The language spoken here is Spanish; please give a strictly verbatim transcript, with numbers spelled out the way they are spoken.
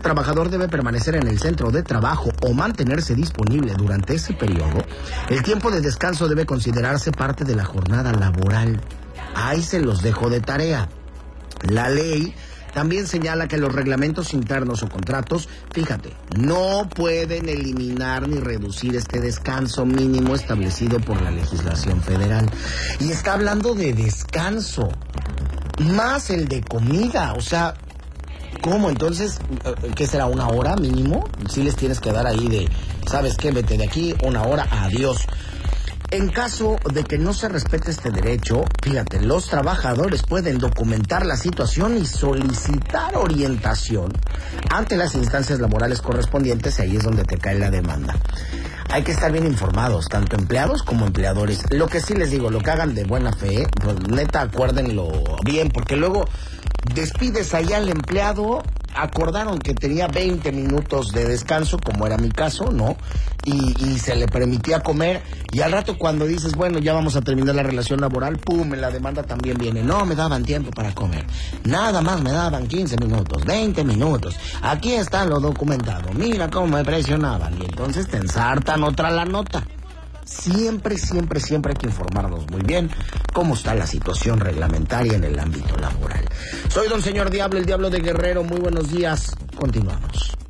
trabajador debe permanecer en el centro de trabajo o mantenerse disponible durante ese periodo, el tiempo de descanso debe considerarse parte de la jornada laboral. Ahí se los dejo de tarea. La ley también señala que los reglamentos internos o contratos, fíjate, no pueden eliminar ni reducir este descanso mínimo establecido por la legislación federal. Y está hablando de descanso, más el de comida, o sea, ¿cómo? Entonces, ¿qué será? ¿Una hora mínimo? Sí les tienes que dar ahí de, ¿sabes qué? Vete de aquí, una hora, adiós. En caso de que no se respete este derecho, fíjate, los trabajadores pueden documentar la situación y solicitar orientación ante las instancias laborales correspondientes, y ahí es donde te cae la demanda. Hay que estar bien informados, tanto empleados como empleadores. Lo que sí les digo, lo que hagan de buena fe, pues neta, acuérdenlo bien, porque luego despides allá al empleado, acordaron que tenía veinte minutos de descanso, como era mi caso, ¿no? Y, y se le permitía comer, y al rato cuando dices, bueno, ya vamos a terminar la relación laboral, pum, en la demanda también viene, no me daban tiempo para comer, nada más me daban quince minutos, veinte minutos, aquí está lo documentado, mira cómo me presionaban, y entonces te ensartan otra la nota. Siempre, siempre, siempre hay que informarnos muy bien cómo está la situación reglamentaria en el ámbito laboral. Soy don señor Diablo, el Diablo de Guerrero. Muy buenos días. Continuamos.